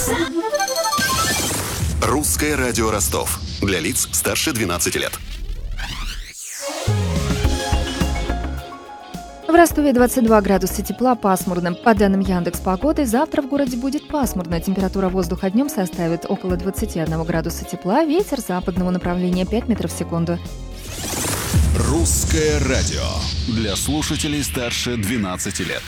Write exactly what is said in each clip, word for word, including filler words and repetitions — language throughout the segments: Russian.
Русское радио Ростов. Для лиц старше двенадцати лет. В Ростове двадцать два градуса тепла, пасмурно. По данным Яндекс.Погоды, завтра в городе будет пасмурно. Температура воздуха днем составит около двадцати одного градуса тепла. Ветер западного направления пять метров в секунду. Русское радио. Для слушателей старше двенадцати лет.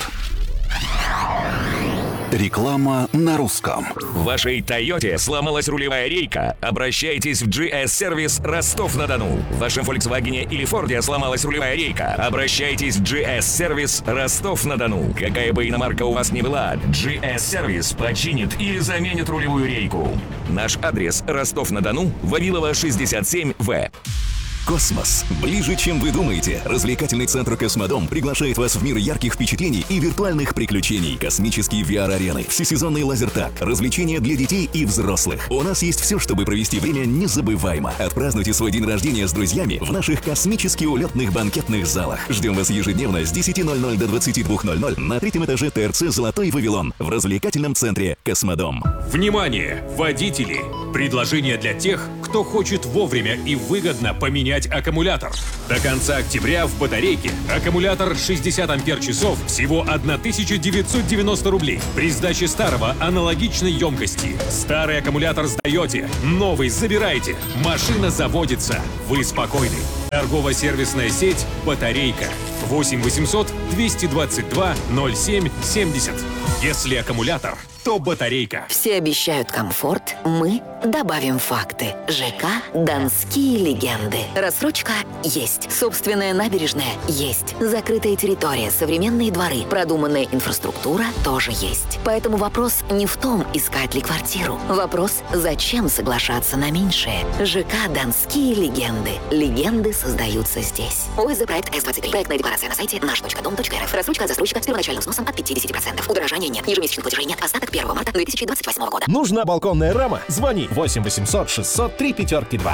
Реклама на русском. В вашей Тойоте сломалась рулевая рейка? Обращайтесь в джи эс-сервис Ростов-на-Дону. В вашем Volkswagen или Форде сломалась рулевая рейка? Обращайтесь в джи эс-сервис Ростов-на-Дону. Какая бы иномарка у вас ни была, джи эс-сервис починит или заменит рулевую рейку. Наш адрес: Ростов-на-Дону, Вавилова, шестьдесят семь вэ. Космос ближе, чем вы думаете. Развлекательный центр «Космодом» приглашает вас в мир ярких впечатлений и виртуальных приключений. Космические ви ар-арены, всесезонный лазертаг, развлечения для детей и взрослых. У нас есть все, чтобы провести время незабываемо. Отпразднуйте свой день рождения с друзьями в наших космически улетных банкетных залах. Ждем вас ежедневно с десяти ноль-ноль до двадцати двух ноль-ноль на третьем этаже тэ эр цэ «Золотой Вавилон» в развлекательном центре «Космодом». Внимание, водители! Предложение для тех, кто хочет вовремя и выгодно поменять аккумулятор. До конца октября в батарейке аккумулятор шестьдесят ампер-часов всего тысяча девятьсот девяносто рублей. При сдаче старого аналогичной емкости. Старый аккумулятор сдаете, новый забираете. Машина заводится. Вы спокойны. Торгово-сервисная сеть «Батарейка». восемь восемьсот двести двадцать два ноль семь семьдесят. Если аккумулятор, то батарейка. Все обещают комфорт, мы добавим факты. ЖК «Донские легенды». Рассрочка есть. Собственная набережная есть. Закрытая территория, современные дворы, продуманная инфраструктура тоже есть. Поэтому вопрос не в том, искать ли квартиру. Вопрос, зачем соглашаться на меньшее. ЖК «Донские легенды». Легенды создаются здесь. ОСЗ проект эс двадцать три. Проектная декларация на сайте наш точка дом точка эр эф. Рассрочка от застройщика с первоначальным сносом от пятьдесят процентов. Удорожания нет. Ежемесячных платежей нет. Остаток первого марта две тысячи двадцать восьмого года. Нужна балконная рама? Звони восемь восемьсот шестьсот три пятерки два.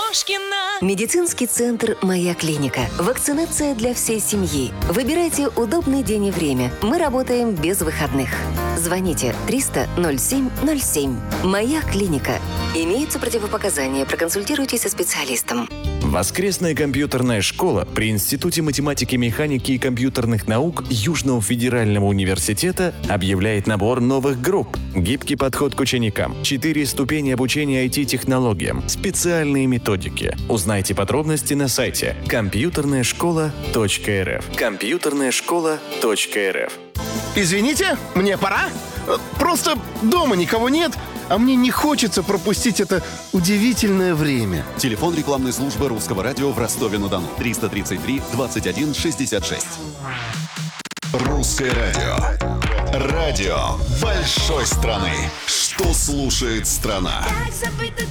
Медицинский центр «Моя клиника». Вакцинация для всей семьи. Выбирайте удобный день и время. Мы работаем без выходных. Звоните триста ноль семь ноль семь. «Моя клиника». Имеются противопоказания. Проконсультируйтесь со специалистом. Воскресная компьютерная школа при Институте математики, механики и компьютерных наук Южного федерального университета объявляет набор новых групп. Гибкий подход к ученикам. Четыре ступени обучения ай ти-технологиям. Специальные методики. Узнайте подробности на сайте компьютерная школа точка эр эф. компьютерная школа точка эр эф. Извините, мне пора? Просто дома никого нет, а мне не хочется пропустить это удивительное время. Телефон рекламной службы Русского радио в Ростове-на-Дону. триста тридцать три двадцать один шестьдесят шесть. Русское радио. Радио большой страны. Что слушает страна?